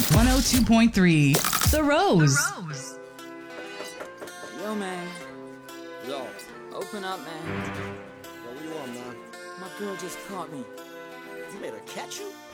102.3 The Rose. Yo, man. Yo, Open up, man. what you want, man? My girl just caught me. You made her catch you?